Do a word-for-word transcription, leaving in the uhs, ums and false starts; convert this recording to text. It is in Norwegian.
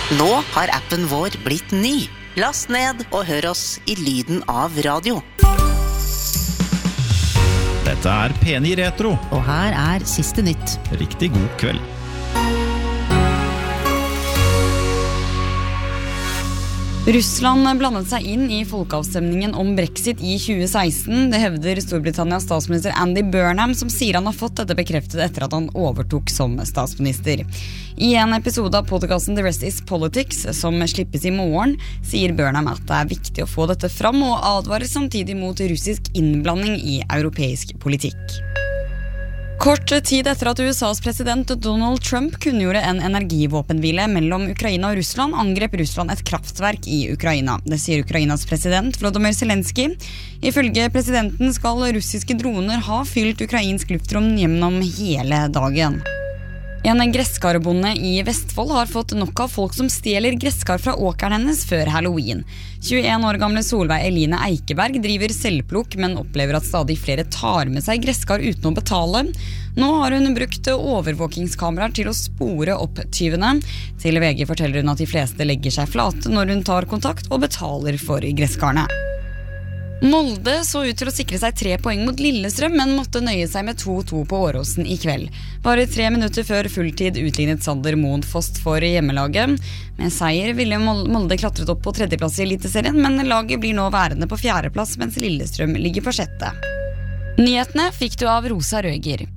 Nå har appen vår blitt ny. Last ned og hør oss i lyden av radio. Dette er P ni Retro. Og her er siste nytt. Riktig god kveld. Russland blandet seg inn i folkeavstemningen om Brexit i tjue seksten. Det hevder Storbritannias statsminister Andy Burnham, som sier han har fått dette bekreftet etter at han overtok som statsminister. I en episode av podcasten The Rest is Politics, som slippes i morgen, sier Burnham at det er viktig å få dette fram, og advarer samtidig mot russisk innblanding i europeisk politikk. Kort tid etter at U S A's president Donald Trump kunngjorde en energivåpenhvile mellom Ukraina og Russland, angrep Russland et kraftverk i Ukraina. Det sier Ukrainas president Volodymyr Zelensky. Ifølge presidenten skal russiske droner ha fylt ukrainsk luftrom gjennom hele dagen. En gresskarabonde i Vestfold har fått nok av folk som stjeler gresskar fra åkeren hennes før Halloween. tjueen år gamle Solveig Eline Eikeberg driver selvplukk, men opplever at stadig flere tar med seg gresskar uten å betale. Nå har hun brukt overvåkingskameraer til å spore opp tyvene. Til V G forteller hun at de fleste legger seg flate når hun tar kontakt og betaler for gresskarene. Molde så ut til å sikre seg tre poeng mot Lillestrøm, men måtte nøye seg med to to på Åråsen i kveld. Bare tre minutter før fulltid utlignet Sander Moen Fost for hjemmelaget. Med seier ville Molde klatret opp på tredjeplass i Eliteserien, men laget blir nå værende på fjerdeplass, mens Lillestrøm ligger på sjette. Nyhetene fikk du av Rosa Røger.